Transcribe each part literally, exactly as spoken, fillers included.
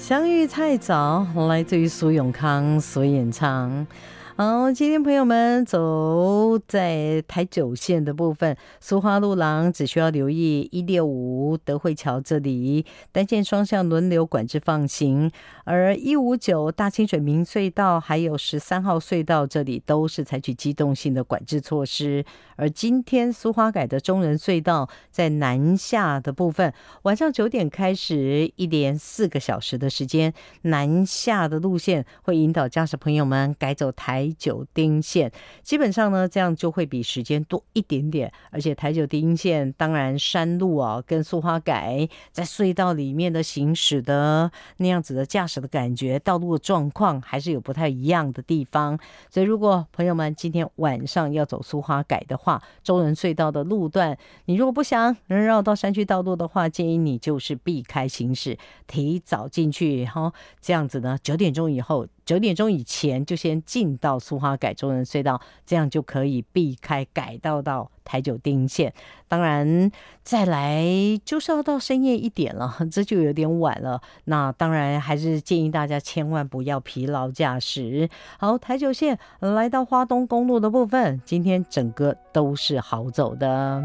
相遇太早，来自于苏永康所演唱。好，今天朋友们走在台九线的部分，苏花路廊只需要留意一六五德惠桥这里单线双向轮流管制放行，而一五九大清水明隧道还有十三号隧道这里都是采取机动性的管制措施。而今天苏花改的中人隧道在南下的部分，晚上九点开始一连四个小时的时间，南下的路线会引导驾驶朋友们改走台九丁线，基本上呢这样就会比时间多一点点。而且台九丁线当然山路啊跟苏花改在隧道里面的行驶的那样子的驾驶的感觉，道路的状况还是有不太一样的地方。所以如果朋友们今天晚上要走苏花改的话，中人隧道的路段你如果不想绕到山区道路的话，建议你就是避开行驶，提早进去、哦、这样子呢九点钟以后九点钟以前就先进到苏花改中人隧道，这样就可以避开改道到台九丁线。当然再来就是要到深夜一点了，这就有点晚了，那当然还是建议大家千万不要疲劳驾驶。好，台九线来到花东公路的部分，今天整个都是好走的。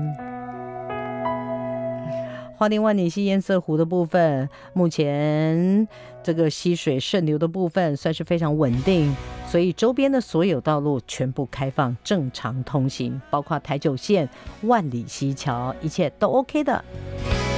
花莲万里溪堰塞湖的部分，目前这个溪水渗流的部分算是非常稳定，所以周边的所有道路全部开放正常通行，包括台九线、万里溪桥，一切都 OK 的。